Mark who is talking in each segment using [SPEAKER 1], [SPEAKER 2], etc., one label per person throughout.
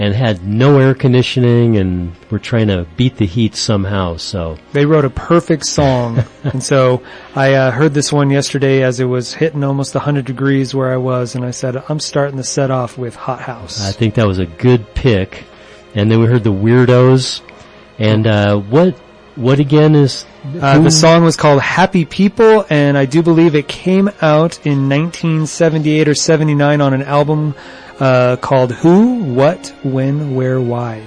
[SPEAKER 1] and had no air conditioning and were trying to beat the heat somehow. So
[SPEAKER 2] they wrote a perfect song. And so I heard this one yesterday as it was hitting almost 100 degrees where I was, and I said, I'm starting the set off with Hot House.
[SPEAKER 1] I think that was a good pick. And then we heard the Weirdos. And what again is...
[SPEAKER 2] the song was called Happy People, and I do believe it came out in 1978 or 79 on an album called Who, What, When, Where, Why.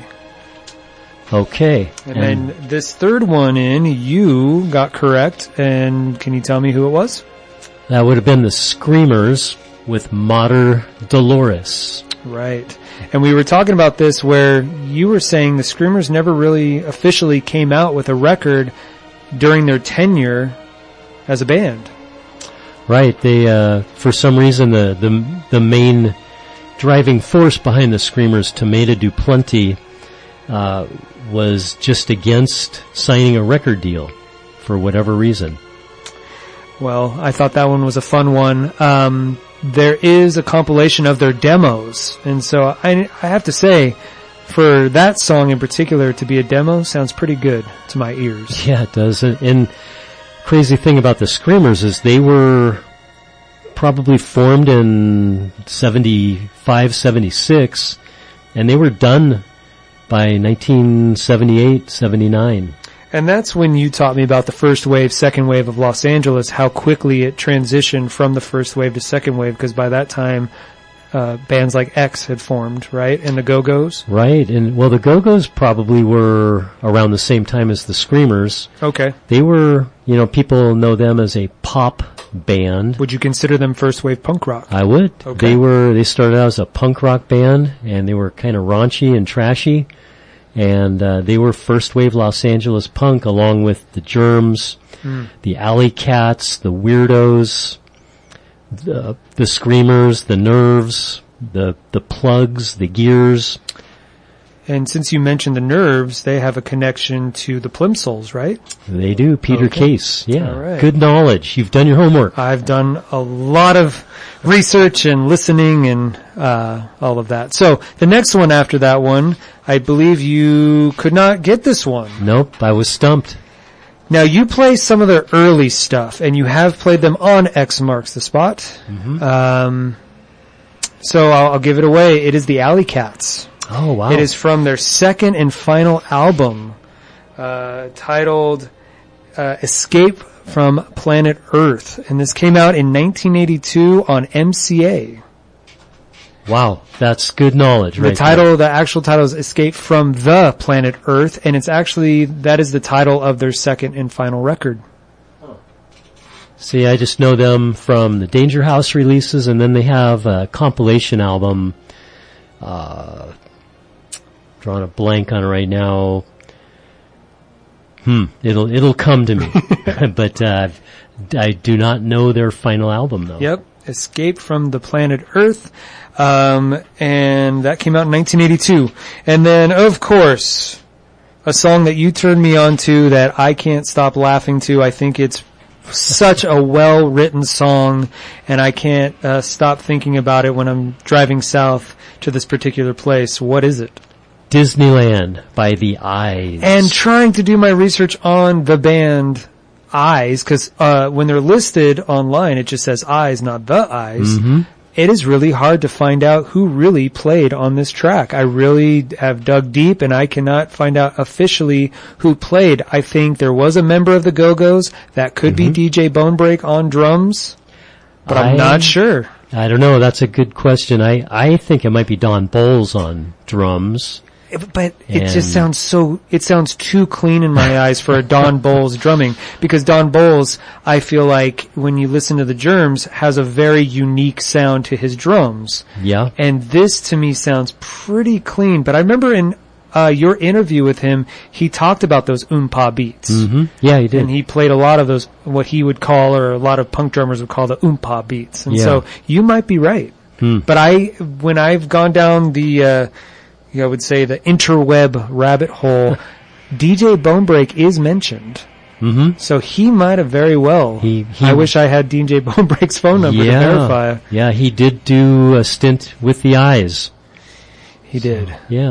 [SPEAKER 1] Okay.
[SPEAKER 2] And then this third one you got correct, and can you tell me who it was?
[SPEAKER 1] That would have been the Screamers with Mater Dolores.
[SPEAKER 2] Right. And we were talking about this where you were saying the Screamers never really officially came out with a record during their tenure as a band.
[SPEAKER 1] Right. They, for some reason, the main driving force behind the Screamers, Tomato Duplanty, was just against signing a record deal for whatever reason.
[SPEAKER 2] Well, I thought that one was a fun one. There is a compilation of their demos, and so I have to say, for that song in particular to be a demo sounds pretty good to my ears.
[SPEAKER 1] Yeah, it does. And crazy thing about the Screamers is they were probably formed in 75, 76, and they were done by 1978, 79.
[SPEAKER 2] And that's when you taught me about the first wave, second wave of Los Angeles, how quickly it transitioned from the first wave to second wave, because by that time, bands like X had formed, right? And the Go-Go's?
[SPEAKER 1] Right. And, well, the Go-Go's probably were around the same time as the Screamers.
[SPEAKER 2] Okay.
[SPEAKER 1] They were, people know them as a pop band.
[SPEAKER 2] Would you consider them first wave punk rock?
[SPEAKER 1] I would.
[SPEAKER 2] Okay.
[SPEAKER 1] They started out as a punk rock band, and they were kind of raunchy and trashy. And they were first wave Los Angeles punk, along with the Germs, the Alley Cats, the Weirdos, the Screamers, the Nerves, the Plugs, the Gears.
[SPEAKER 2] And since you mentioned the Nerves, they have a connection to the Plimsouls, right?
[SPEAKER 1] They do. Peter Case. Yeah.
[SPEAKER 2] All right.
[SPEAKER 1] Good knowledge. You've done your homework.
[SPEAKER 2] I've done a lot of research and listening and all of that. So the next one after that one, I believe you could not get this one.
[SPEAKER 1] Nope, I was stumped.
[SPEAKER 2] Now you play some of their early stuff, and you have played them on X Marks the Spot.
[SPEAKER 1] Mm-hmm.
[SPEAKER 2] So I'll give it away. It is the Alley Cats.
[SPEAKER 1] Oh, wow.
[SPEAKER 2] It is from their second and final album, titled Escape from Planet Earth. And this came out in 1982 on MCA.
[SPEAKER 1] Wow, that's good knowledge, right?
[SPEAKER 2] The actual title is Escape from the Planet Earth, and that is the title of their second and final record.
[SPEAKER 1] See, I just know them from the Danger House releases, and then they have a compilation album, drawing a blank on it right now. It'll come to me. But, I do not know their final album though.
[SPEAKER 2] Yep. Escape from the Planet Earth. And that came out in 1982. And then, of course, a song that you turned me on to that I can't stop laughing to. I think it's such a well-written song, and I can't stop thinking about it when I'm driving south to this particular place. What is it?
[SPEAKER 1] Disneyland by The Eyes.
[SPEAKER 2] And trying to do my research on the band Eyes, because when they're listed online, it just says Eyes, not The Eyes.
[SPEAKER 1] Mm-hmm.
[SPEAKER 2] It is really hard to find out who really played on this track. I really have dug deep, and I cannot find out officially who played. I think there was a member of the Go-Go's. That could be DJ Bonebreak on drums, but I'm not sure.
[SPEAKER 1] I don't know. That's a good question. I think it might be Don Bowles on drums.
[SPEAKER 2] But it just sounds too clean in my eyes for a Don Bowles drumming, because Don Bowles, I feel like when you listen to the Germs, has a very unique sound to his drums.
[SPEAKER 1] Yeah.
[SPEAKER 2] And this to me sounds pretty clean, but I remember in your interview with him, he talked about those oompa beats.
[SPEAKER 1] Mm-hmm. Yeah, he did.
[SPEAKER 2] And he played a lot of those, what he would call, or a lot of punk drummers would call, the oompa beats. And so you might be right. But when I've gone down the I would say the interweb rabbit hole, DJ Bonebreak is mentioned. Mm-hmm. So he might have very well. I wish I had DJ Bonebreak's phone number to verify.
[SPEAKER 1] Yeah, he did do a stint with The Eyes.
[SPEAKER 2] He did.
[SPEAKER 1] Yeah.